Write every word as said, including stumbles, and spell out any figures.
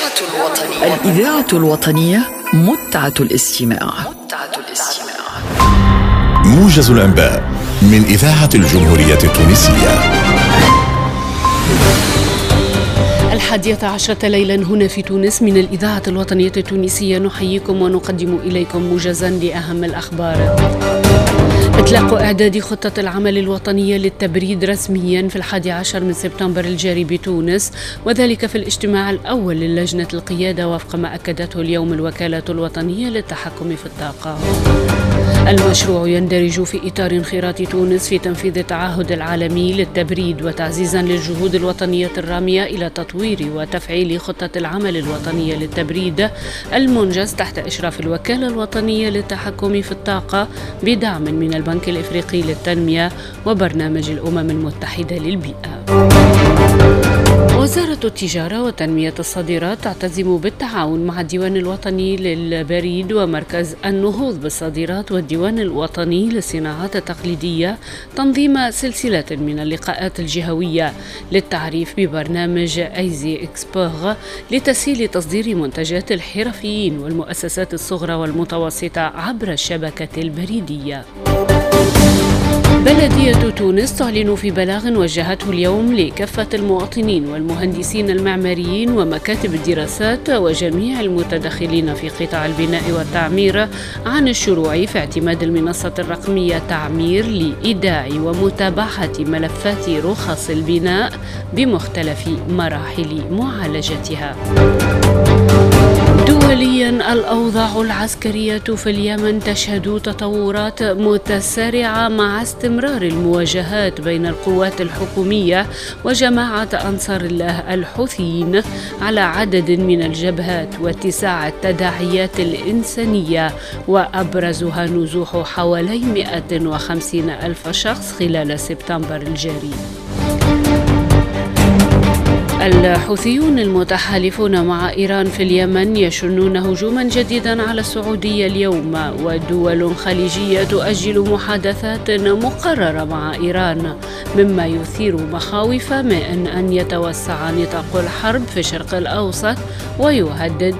الوطنية الإذاعة الوطنية متعة الاستماع. متعة الاستماع. موجز الأنباء من إذاعة الجمهورية التونسية. الحادية عشرة ليلا هنا في تونس من الإذاعة الوطنية التونسية، نحييكم ونقدم إليكم موجزا لأهم الأخبار. إطلاق إعداد خطة العمل الوطنية للتبريد رسميا في الحادي عشر من سبتمبر الجاري بتونس، وذلك في الاجتماع الأول للجنة القيادة وفق ما أكدته اليوم الوكالة الوطنية للتحكم في الطاقة. المشروع يندرج في إطار انخراط تونس في تنفيذ التعهد العالمي للتبريد، وتعزيزا للجهود الوطنية الرامية إلى تطوير وتفعيل خطة العمل الوطنية للتبريد المنجز تحت إشراف الوكالة الوطنية للتحكم في الطاقة بدعم من البنك الإفريقي للتنمية وبرنامج الأمم المتحدة للبيئة. وزارة التجارة وتنمية الصادرات تعتزم بالتعاون مع الديوان الوطني للبريد ومركز النهوض بالصادرات والديوان الوطني للصناعات التقليدية تنظيم سلسلة من اللقاءات الجهوية للتعريف ببرنامج ايزي اكسبوغ لتسهيل تصدير منتجات الحرفيين والمؤسسات الصغرى والمتوسطة عبر الشبكة البريدية. بلدية تونس تعلن في بلاغ وجهته اليوم لكافة المواطنين والمهندسين المعماريين ومكاتب الدراسات وجميع المتدخلين في قطاع البناء والتعمير عن الشروع في اعتماد المنصة الرقمية تعمير لإيداع ومتابعة ملفات رخص البناء بمختلف مراحل معالجتها. دوليا، الأوضاع العسكرية في اليمن تشهد تطورات متسارعة مع استمرار المواجهات بين القوات الحكومية وجماعة أنصار الله الحوثيين على عدد من الجبهات واتساع التداعيات الإنسانية، وأبرزها نزوح حوالي مئة وخمسين ألف شخص خلال سبتمبر الجاري. الحوثيون المتحالفون مع إيران في اليمن يشنون هجوما جديدا على السعودية اليوم، ودول خليجية تؤجل محادثات مقررة مع إيران، مما يثير مخاوف من أن يتوسع نطاق الحرب في الشرق الأوسط ويهدد